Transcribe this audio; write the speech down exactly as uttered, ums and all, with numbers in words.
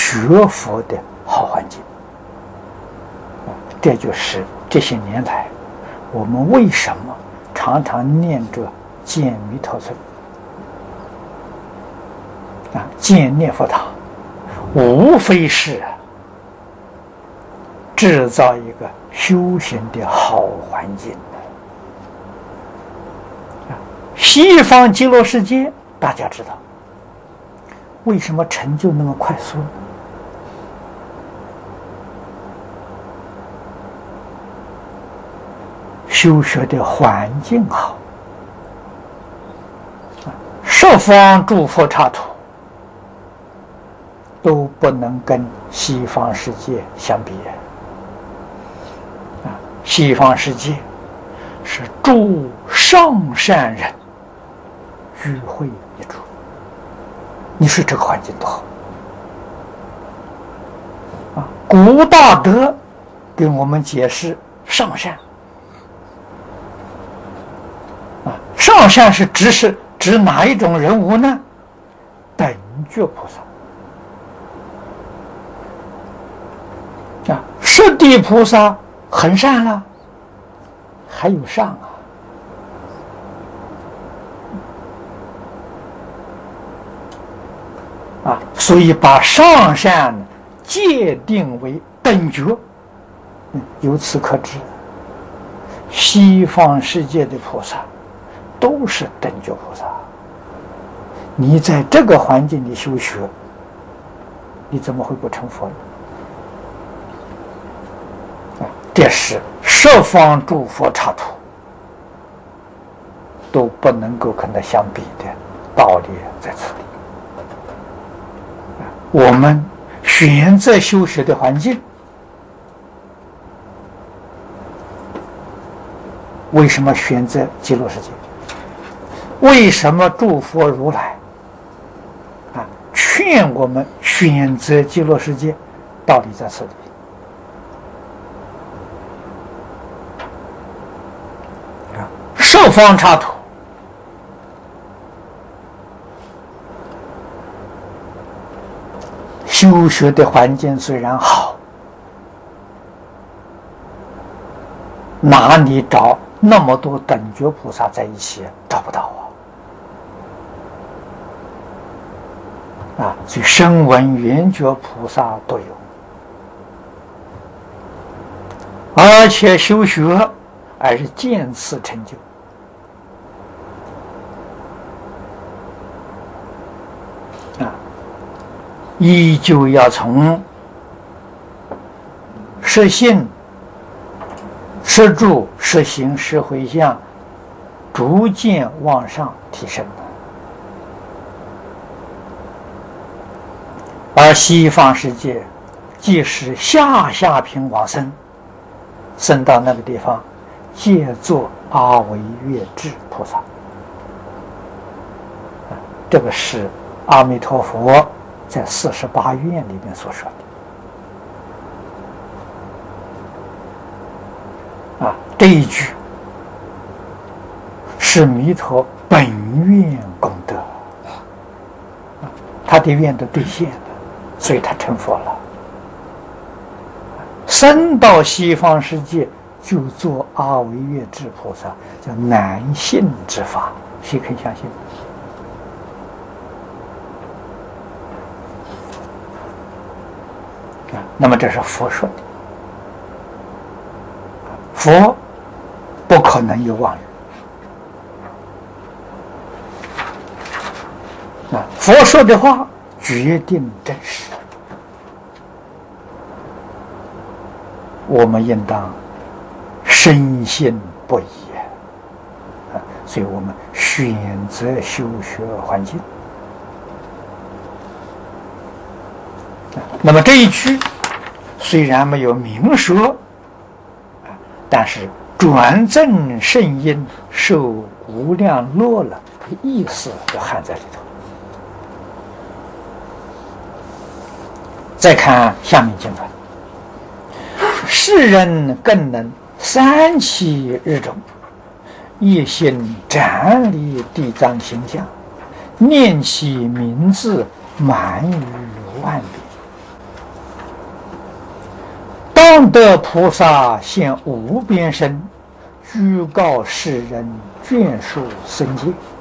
学佛的好环境。这就是这些年来我们为什么常常念着建弥陀村啊，建念佛堂，无非是制造一个修行的好环境。西方极乐世界大家知道为什么成就那么快速呢？修学的环境好，十方诸佛刹土都不能跟西方世界相比。啊，西方世界是诸上善人聚会一处，你说这个环境多好啊！古大德给我们解释上善啊，上善是指是指哪一种人物呢？等觉菩萨啊，十地菩萨很善了，还有上啊。啊，所以把上善界定为等觉，嗯，由此可知，西方世界的菩萨都是等觉菩萨。你在这个环境里修学，你怎么会不成佛呢？啊，这是十方诸佛刹土都不能够跟它相比的道理在此里。我们选择修学的环境，为什么选择极乐世界？为什么诸佛如来啊劝我们选择极乐世界？道理在此里。啊，十方刹土修学的环境虽然好，哪里找那么多等觉菩萨在一起？找不到啊！啊，所以声闻缘觉菩萨都有，而且修学而是渐次成就。依旧要从实信、实住、实行、实回向，逐渐往上提升。而西方世界，即使下下品往生，生到那个地方，皆作阿惟越致菩萨。这个是阿弥陀佛在四十八愿里面所说的啊，这一句是弥陀本愿功德啊，他的愿都兑现了，所以他成佛了。生到西方世界就做阿惟越致菩萨，叫难信之法，谁肯相信？那么这是佛说的，佛不可能有妄语啊！佛说的话决定真实，我们应当深信不疑啊！所以我们选择修学环境。那么这一句虽然没有明说，但是转正圣因受无量乐了的意思就含在里头。再看下面经文，世人更能三七日中，一心瞻礼地藏形象，念其名字满于万遍。 常得菩萨现无边身，居告世人，眷属僧戒。